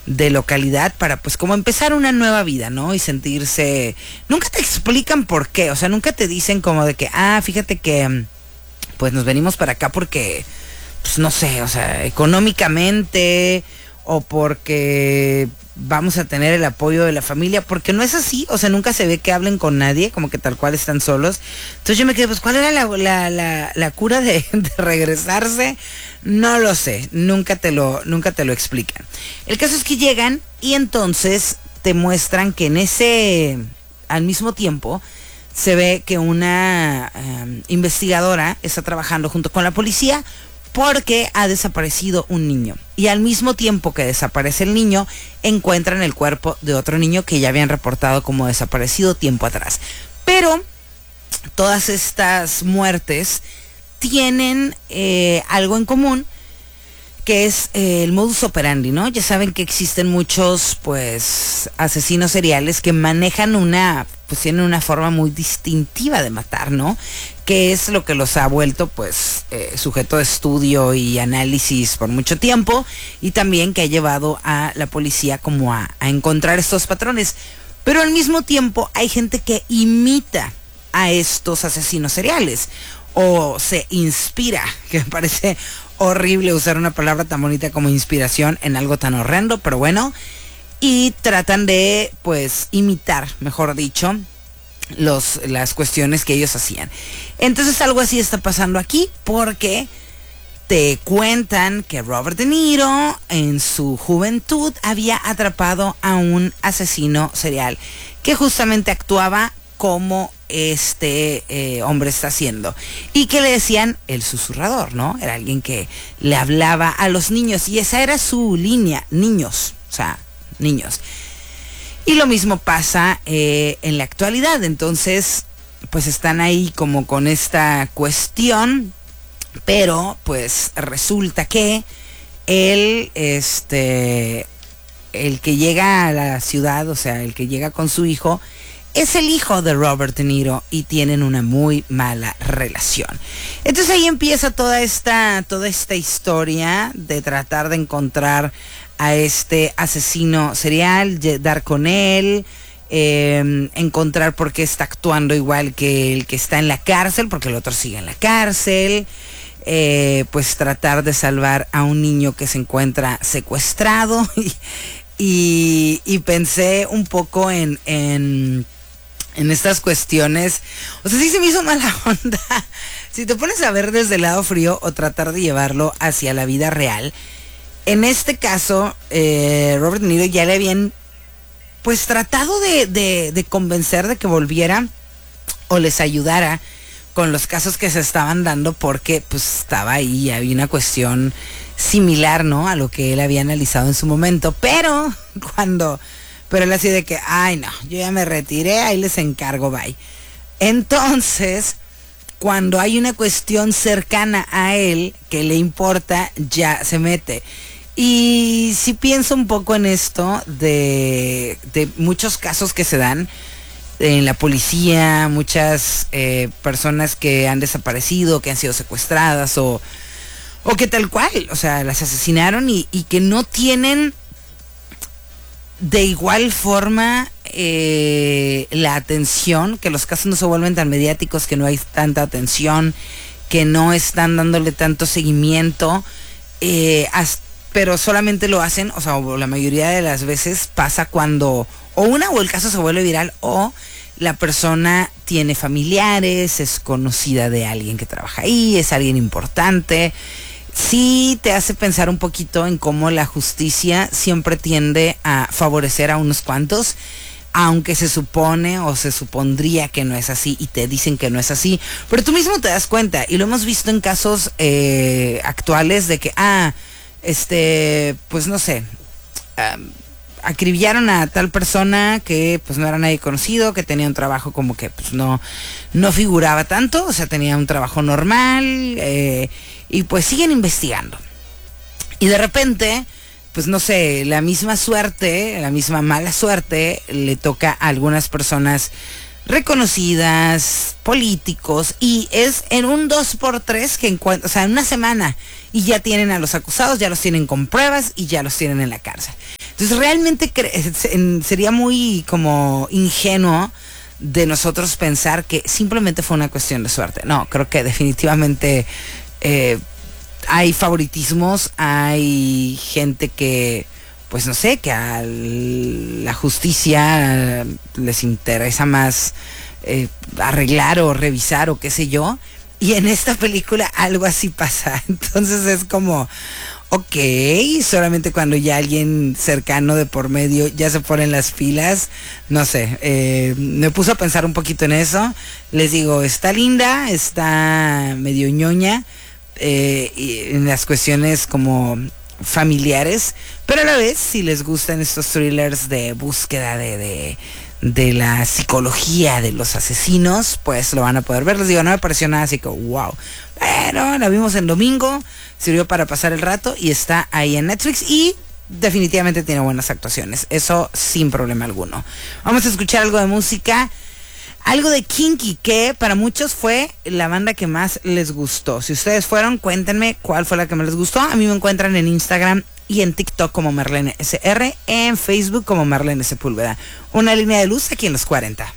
de localidad para pues como empezar una nueva vida, ¿no? Y sentirse... Nunca te explican por qué, o sea, nunca te dicen como de que, fíjate que pues nos venimos para acá porque, pues no sé, o sea, económicamente o porque vamos a tener el apoyo de la familia, porque no es así, o sea, nunca se ve que hablen con nadie, como que tal cual están solos. Entonces yo me quedé, pues, ¿cuál era la cura de regresarse? No lo sé, nunca te lo explican. El caso es que llegan y entonces te muestran que al mismo tiempo, se ve que una investigadora está trabajando junto con la policía porque ha desaparecido un niño. Y al mismo tiempo que desaparece el niño, encuentran el cuerpo de otro niño que ya habían reportado como desaparecido tiempo atrás. Pero todas estas muertes tienen algo en común, que es el modus operandi, ¿no? Ya saben que existen muchos, pues, asesinos seriales que manejan tienen una forma muy distintiva de matar, ¿no? Que es lo que los ha vuelto, pues, sujeto de estudio y análisis por mucho tiempo, y también que ha llevado a la policía como a encontrar estos patrones. Pero al mismo tiempo hay gente que imita a estos asesinos seriales, o se inspira, que me parece horrible usar una palabra tan bonita como inspiración en algo tan horrendo, pero bueno, y tratan de, pues, imitar, mejor dicho, las cuestiones que ellos hacían. Entonces algo así está pasando aquí, porque te cuentan que Robert De Niro en su juventud había atrapado a un asesino serial que justamente actuaba como este hombre está haciendo, y que le decían el susurrador, ¿no? Era alguien que le hablaba a los niños, y esa era su línea, niños, o sea, niños. Y lo mismo pasa en la actualidad. Entonces, pues están ahí como con esta cuestión, pero pues resulta que el que llega a la ciudad, o sea, el que llega con su hijo, es el hijo de Robert De Niro, y tienen una muy mala relación. Entonces ahí empieza toda esta historia de tratar de encontrar a este asesino serial, dar con él, encontrar por qué está actuando igual que el que está en la cárcel, porque el otro sigue en la cárcel, pues tratar de salvar a un niño que se encuentra secuestrado, y pensé un poco en estas cuestiones. O sea, sí se me hizo mala onda. Si te pones a ver desde el lado frío o tratar de llevarlo hacia la vida real, en este caso, Robert De Niro ya le habían, pues, tratado de convencer de que volviera o les ayudara con los casos que se estaban dando, porque pues estaba ahí, había una cuestión similar, ¿no?, a lo que él había analizado en su momento, pero él así de que, ay no, yo ya me retiré, ahí les encargo, bye. Entonces, cuando hay una cuestión cercana a él que le importa, ya se mete. Y sí pienso un poco en esto de muchos casos que se dan en la policía, muchas personas que han desaparecido, que han sido secuestradas, o que tal cual, o sea, las asesinaron, y que no tienen de igual forma la atención, que los casos no se vuelven tan mediáticos, que no hay tanta atención, que no están dándole tanto seguimiento, pero solamente lo hacen, o sea, la mayoría de las veces pasa cuando o el caso se vuelve viral, o la persona tiene familiares, es conocida de alguien que trabaja ahí, es alguien importante. Sí te hace pensar un poquito en cómo la justicia siempre tiende a favorecer a unos cuantos, aunque se supone o se supondría que no es así, y te dicen que no es así, pero tú mismo te das cuenta, y lo hemos visto en casos actuales de que, pues no sé, acribillaron a tal persona que pues no era nadie conocido, que tenía un trabajo como que pues no figuraba tanto, o sea, tenía un trabajo normal, y pues siguen investigando. Y de repente, pues no sé, la misma mala suerte le toca a algunas personas reconocidas, políticos, y es en un 2x3 que encuentran, o sea, en una semana, y ya tienen a los acusados, ya los tienen con pruebas y ya los tienen en la cárcel. Entonces realmente sería muy como ingenuo de nosotros pensar que simplemente fue una cuestión de suerte. No, creo que definitivamente hay favoritismos, hay gente que, pues no sé, que a la justicia les interesa más arreglar o revisar o qué sé yo. Y en esta película algo así pasa. Entonces es como, ok, solamente cuando ya alguien cercano de por medio ya se ponen las pilas, no sé, me puso a pensar un poquito en eso. Les digo, está linda, está medio ñoña, y en las cuestiones como familiares, pero a la vez si les gustan estos thrillers de búsqueda de la psicología de los asesinos, pues lo van a poder ver. Les digo, no me pareció nada así como wow, pero la vimos en domingo, sirvió para pasar el rato y está ahí en Netflix y definitivamente tiene buenas actuaciones, eso sin problema alguno. Vamos a escuchar algo de música, algo de Kinky, que para muchos fue la banda que más les gustó. Si ustedes fueron, cuéntenme cuál fue la que más les gustó. A mí me encuentran en Instagram y en TikTok como Marlene SR, en Facebook como Marlene Sepúlveda. Una línea de luz aquí en los 40.